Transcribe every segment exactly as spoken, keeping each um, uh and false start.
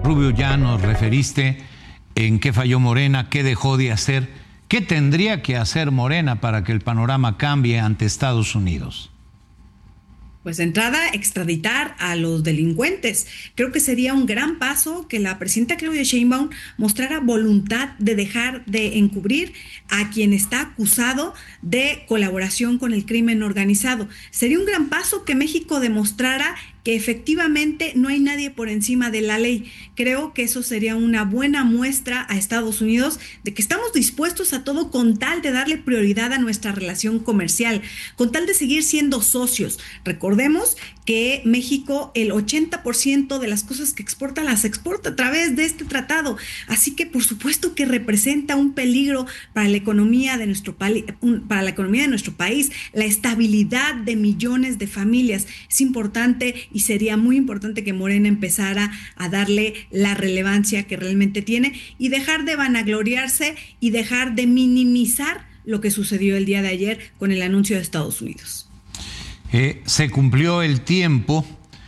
Rubio, ya nos referiste en qué falló Morena, qué dejó de hacer. ¿Qué tendría que hacer Morena para que el panorama cambie ante Estados Unidos? Pues de entrada, extraditar a los delincuentes. Creo que sería un gran paso que la presidenta Claudia Sheinbaum mostrara voluntad de dejar de encubrir a quien está acusado de colaboración con el crimen organizado. Sería un gran paso que México demostrara que efectivamente no hay nadie por encima de la ley. Creo que eso sería una buena muestra a Estados Unidos de que estamos dispuestos a todo con tal de darle prioridad a nuestra relación comercial, con tal de seguir siendo socios. Recordemos que México, el ochenta por ciento de las cosas que exporta las exporta a través de este tratado. Así que por supuesto que representa un peligro para la economía de nuestro, pali- para la economía de nuestro país, la estabilidad de millones de familias. Es importante y sería muy importante que Morena empezara a darle la relevancia que realmente tiene y dejar de vanagloriarse y dejar de minimizar lo que sucedió el día de ayer con el anuncio de Estados Unidos. Eh, se cumplió el tiempo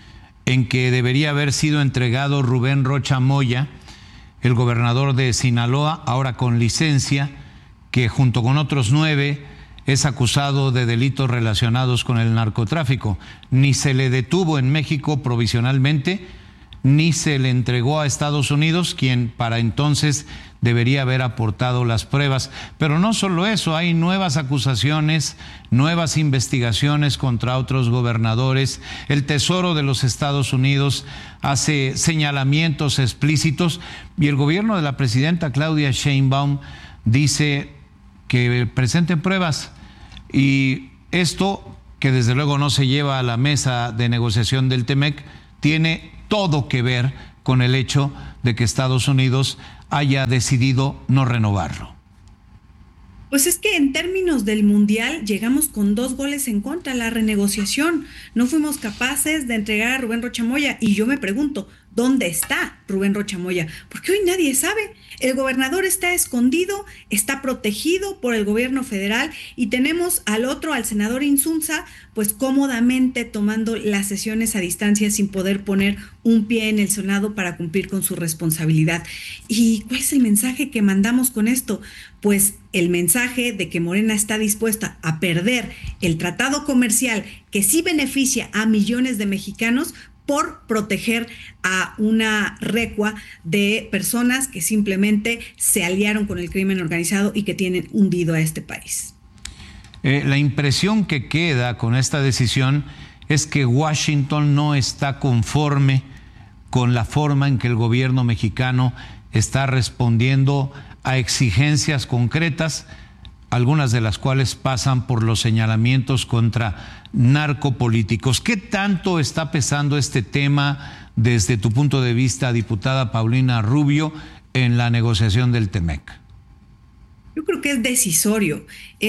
en que debería haber sido entregado Rubén Rocha Moya, el gobernador de Sinaloa, ahora con licencia, que junto con otros nueve es acusado de delitos relacionados con el narcotráfico. Ni se le detuvo en México provisionalmente, ni se le entregó a Estados Unidos, quien para entonces debería haber aportado las pruebas. Pero no solo eso, hay nuevas acusaciones, nuevas investigaciones contra otros gobernadores. El Tesoro de los Estados Unidos hace señalamientos explícitos y el gobierno de la presidenta Claudia Sheinbaum dice que presenten pruebas. Y esto, que desde luego no se lleva a la mesa de negociación del T-M E C, tiene todo que ver con el hecho de que Estados Unidos haya decidido no renovarlo. Pues es que en términos del Mundial llegamos con dos goles en contra, la renegociación. No fuimos capaces de entregar a Rubén Rocha Moya y yo me pregunto, ¿dónde está Rubén Rocha Moya? Porque hoy nadie sabe. El gobernador está escondido, está protegido por el gobierno federal y tenemos al otro, al senador Insunza, pues cómodamente tomando las sesiones a distancia sin poder poner un pie en el Senado para cumplir con su responsabilidad. ¿Y cuál es el mensaje que mandamos con esto? Pues el mensaje de que Morena está dispuesta a perder el tratado comercial que sí beneficia a millones de mexicanos por proteger a una recua de personas que simplemente se aliaron con el crimen organizado y que tienen hundido a este país. Eh, la impresión que queda con esta decisión es que Washington no está conforme con la forma en que el gobierno mexicano está respondiendo a exigencias concretas, algunas de las cuales pasan por los señalamientos contra narcopolíticos. ¿Qué tanto está pesando este tema desde tu punto de vista, diputada Paulina Rubio, en la negociación del T-M E C? Yo creo que es decisorio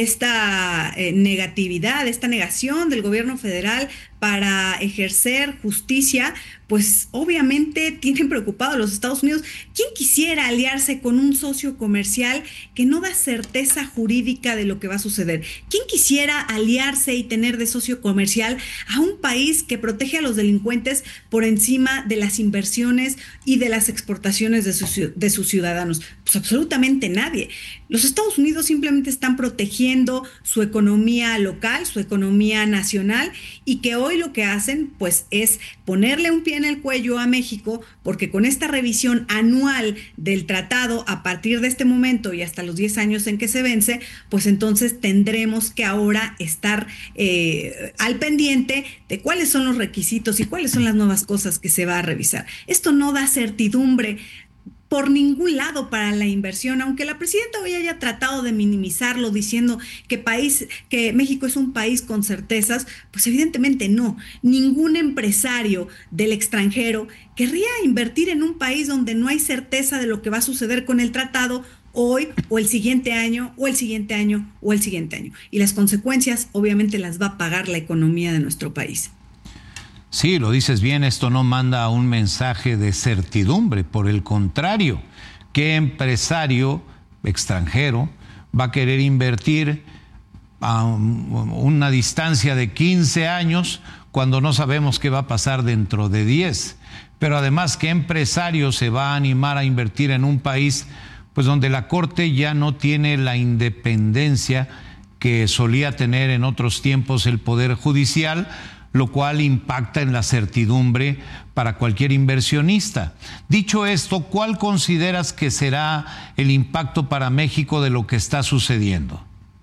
esta eh, negatividad, esta negación del gobierno federal para ejercer justicia, pues obviamente tienen preocupado a los Estados Unidos. ¿Quién quisiera aliarse con un socio comercial que no da certeza jurídica de lo que va a suceder? ¿Quién quisiera aliarse y tener de socio comercial a un país que protege a los delincuentes por encima de las inversiones y de las exportaciones de sus, de sus ciudadanos? Pues absolutamente nadie. Los Estados Unidos simplemente están protegiendo su economía local, su economía nacional, y que hoy lo que hacen pues es ponerle un pie en el cuello a México, porque con esta revisión anual del tratado a partir de este momento y hasta los diez años en que se vence, pues entonces tendremos que ahora estar eh, al pendiente de cuáles son los requisitos y cuáles son las nuevas cosas que se va a revisar. Esto no da certidumbre por ningún lado para la inversión, aunque la presidenta hoy haya tratado de minimizarlo diciendo que país, que México es un país con certezas, pues evidentemente no. Ningún empresario del extranjero querría invertir en un país donde no hay certeza de lo que va a suceder con el tratado hoy o el siguiente año o el siguiente año o el siguiente año. Y las consecuencias obviamente las va a pagar la economía de nuestro país. Sí, lo dices bien, esto no manda un mensaje de certidumbre, por el contrario, ¿qué empresario extranjero va a querer invertir a una distancia de quince años cuando no sabemos qué va a pasar dentro de diez. Pero además, ¿qué empresario se va a animar a invertir en un país pues donde la Corte ya no tiene la independencia que solía tener en otros tiempos el Poder Judicial, lo cual impacta en la certidumbre para cualquier inversionista? Dicho esto, ¿cuál consideras que será el impacto para México de lo que está sucediendo?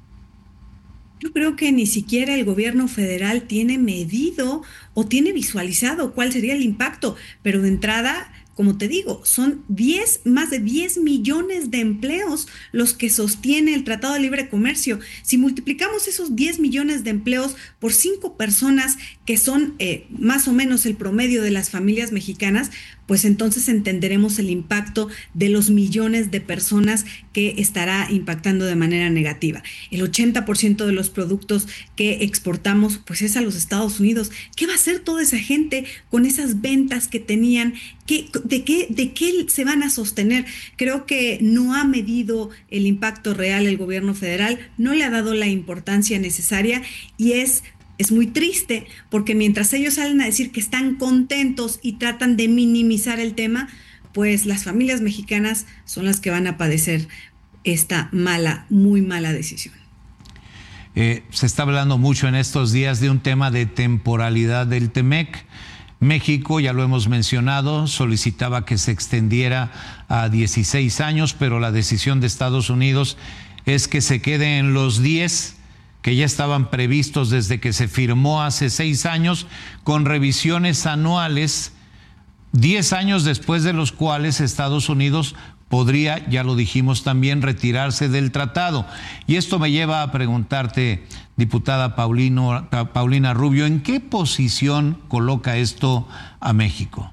Yo creo que ni siquiera el gobierno federal tiene medido o tiene visualizado cuál sería el impacto, pero de entrada, como te digo, son diez, más de diez millones de empleos los que sostiene el Tratado de Libre Comercio. Si multiplicamos esos diez millones de empleos por cinco personas, que son eh, más o menos el promedio de las familias mexicanas, pues entonces entenderemos el impacto de los millones de personas que estará impactando de manera negativa. El ochenta por ciento de los productos que exportamos pues es a los Estados Unidos. ¿Qué va a hacer toda esa gente con esas ventas que tenían? ¿Qué, de, qué, ¿De qué se van a sostener? Creo que no ha medido el impacto real el gobierno federal, no le ha dado la importancia necesaria y es... Es muy triste porque mientras ellos salen a decir que están contentos y tratan de minimizar el tema, pues las familias mexicanas son las que van a padecer esta mala, muy mala decisión. Eh, se está hablando mucho en estos días de un tema de temporalidad del Temec. México, ya lo hemos mencionado, solicitaba que se extendiera a dieciséis años, pero la decisión de Estados Unidos es que se quede en los diez que ya estaban previstos desde que se firmó hace seis años, con revisiones anuales, diez años después de los cuales Estados Unidos podría, ya lo dijimos también, retirarse del tratado. Y esto me lleva a preguntarte, diputada Paulino, Paulina Rubio, ¿en qué posición coloca esto a México?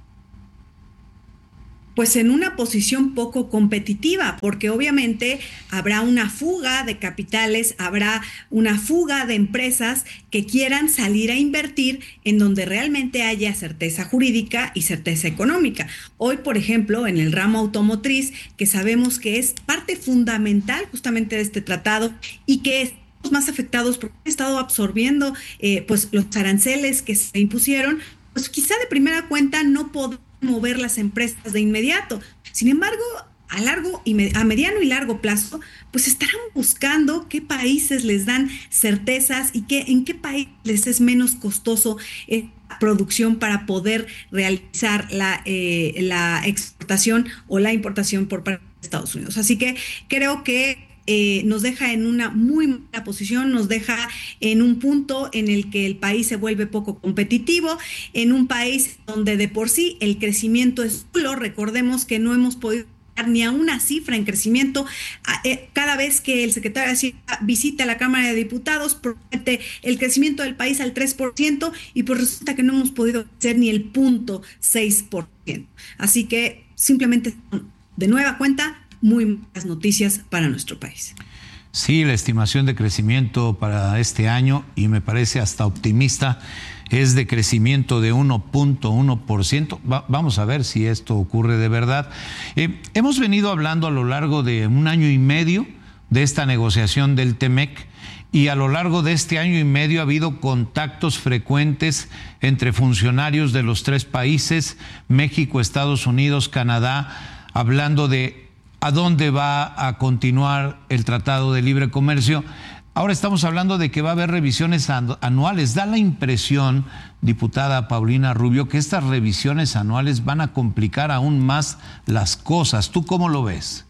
Pues en una posición poco competitiva, porque obviamente habrá una fuga de capitales, habrá una fuga de empresas que quieran salir a invertir en donde realmente haya certeza jurídica y certeza económica. Hoy, por ejemplo, en el ramo automotriz, que sabemos que es parte fundamental justamente de este tratado y que es más afectados porque han estado absorbiendo eh, pues los aranceles que se impusieron, pues quizá de primera cuenta no podemos mover las empresas de inmediato. Sin embargo, a largo y a mediano y largo plazo, pues estarán buscando qué países les dan certezas y qué, en qué país les es menos costoso eh, producción para poder realizar la, eh, la exportación o la importación por parte de Estados Unidos. Así que creo que Eh, nos deja en una muy mala posición, nos deja en un punto en el que el país se vuelve poco competitivo, en un país donde de por sí el crecimiento es nulo. Recordemos que no hemos podido dar ni a una cifra en crecimiento. Cada vez que el secretario de Hacienda visita la Cámara de Diputados, promete el crecimiento del país al tres por ciento y pues resulta que no hemos podido hacer ni el punto seis por ciento. Así que simplemente, de nueva cuenta, muy malas noticias para nuestro país. Sí, la estimación de crecimiento para este año, y me parece hasta optimista, es de crecimiento de uno punto uno por ciento. Va, vamos a ver si esto ocurre de verdad. Eh, hemos venido hablando a lo largo de un año y medio de esta negociación del Temec, y a lo largo de este año y medio ha habido contactos frecuentes entre funcionarios de los tres países, México, Estados Unidos, Canadá, hablando de a dónde va a continuar el Tratado de Libre Comercio. Ahora estamos hablando de que va a haber revisiones anuales. Da la impresión, diputada Paulina Rubio, que estas revisiones anuales van a complicar aún más las cosas. ¿Tú cómo lo ves?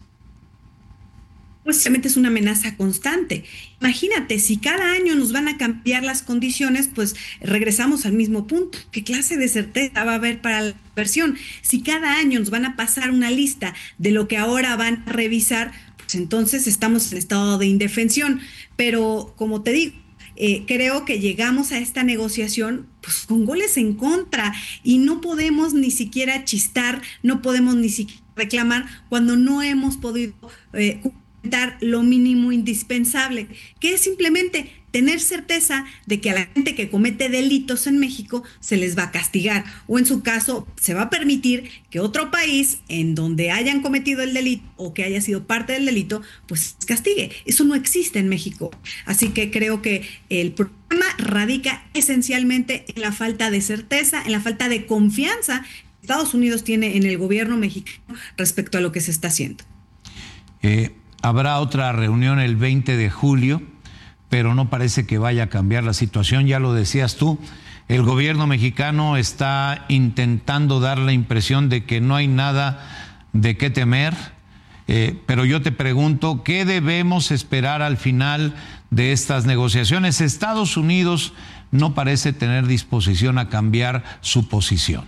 Pues realmente es una amenaza constante. Imagínate, si cada año nos van a cambiar las condiciones, pues regresamos al mismo punto. ¿Qué clase de certeza va a haber para la inversión? Si cada año nos van a pasar una lista de lo que ahora van a revisar, pues entonces estamos en estado de indefensión. Pero como te digo, eh, creo que llegamos a esta negociación pues con goles en contra y no podemos ni siquiera chistar, no podemos ni siquiera reclamar cuando no hemos podido eh, dar lo mínimo indispensable, que es simplemente tener certeza de que a la gente que comete delitos en México se les va a castigar, o en su caso se va a permitir que otro país en donde hayan cometido el delito o que haya sido parte del delito, pues castigue. Eso no existe en México. Así que creo que el problema radica esencialmente en la falta de certeza, en la falta de confianza que Estados Unidos tiene en el gobierno mexicano respecto a lo que se está haciendo. Eh, habrá otra reunión el veinte de julio, pero no parece que vaya a cambiar la situación. Ya lo decías tú, el gobierno mexicano está intentando dar la impresión de que no hay nada de qué temer, eh, pero yo te pregunto, ¿qué debemos esperar al final de estas negociaciones? Estados Unidos no parece tener disposición a cambiar su posición.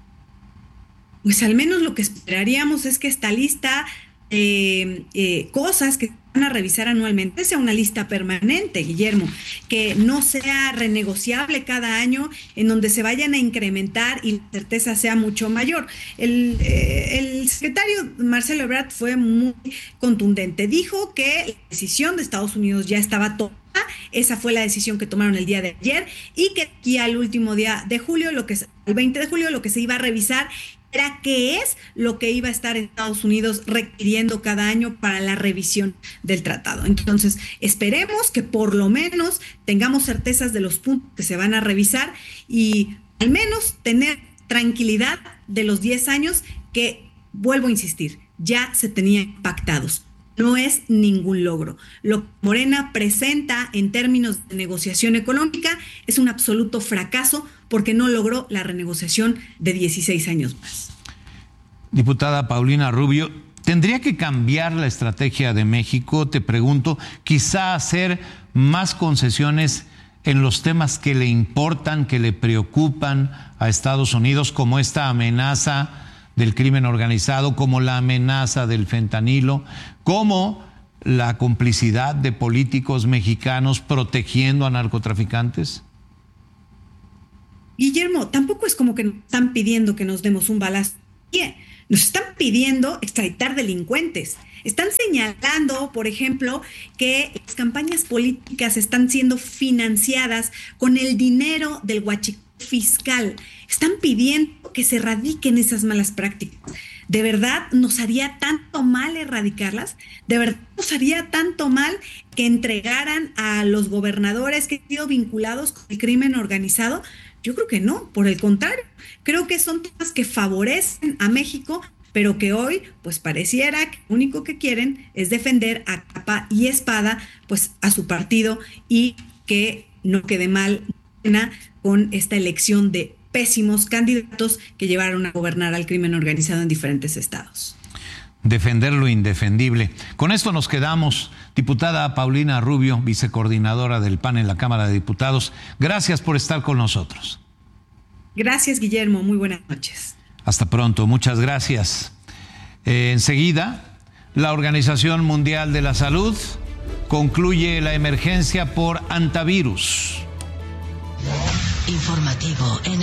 Pues al menos lo que esperaríamos es que esta lista Eh, eh, cosas que van a revisar anualmente sea una lista permanente, Guillermo, que no sea renegociable cada año, en donde se vayan a incrementar y la certeza sea mucho mayor. El, eh, el secretario Marcelo Ebrard fue muy contundente, dijo que la decisión de Estados Unidos ya estaba tomada. Esa fue la decisión que tomaron el día de ayer, y que aquí al último día de julio, lo que es el veinte de julio, lo que se iba a revisar era qué es lo que iba a estar en Estados Unidos requiriendo cada año para la revisión del tratado. Entonces, esperemos que por lo menos tengamos certezas de los puntos que se van a revisar y al menos tener tranquilidad de los diez años que, vuelvo a insistir, ya se tenían pactados. No es ningún logro. Lo que Morena presenta en términos de negociación económica es un absoluto fracaso porque no logró la renegociación de dieciséis años más. Diputada Paulina Rubio, ¿tendría que cambiar la estrategia de México? Te pregunto, quizá hacer más concesiones en los temas que le importan, que le preocupan a Estados Unidos, como esta amenaza del crimen organizado, como la amenaza del fentanilo, como la complicidad de políticos mexicanos protegiendo a narcotraficantes? Guillermo, tampoco es como que nos están pidiendo que nos demos un balazo. Nos están pidiendo extraditar delincuentes. Están señalando, por ejemplo, que las campañas políticas están siendo financiadas con el dinero del huachicol fiscal. Están pidiendo que se erradiquen esas malas prácticas. ¿De verdad nos haría tanto mal erradicarlas? ¿De verdad nos haría tanto mal que entregaran a los gobernadores que han sido vinculados con el crimen organizado? Yo creo que no, por el contrario. Creo que son temas que favorecen a México, pero que hoy pues pareciera que lo único que quieren es defender a capa y espada pues a su partido, y que no quede mal con esta elección de pésimos candidatos que llevaron a gobernar al crimen organizado en diferentes estados. Defender lo indefendible. Con esto nos quedamos. Diputada Paulina Rubio, vicecoordinadora del P A N en la Cámara de Diputados, gracias por estar con nosotros. Gracias, Guillermo. Muy buenas noches. Hasta pronto. Muchas gracias. Eh, enseguida, la Organización Mundial de la Salud concluye la emergencia por antivirus. Informativo en